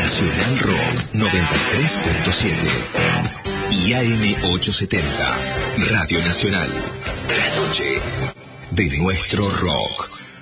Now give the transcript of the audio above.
Nacional Rock 93.7 y AM 870, Radio Nacional. La noche de nuestro rock.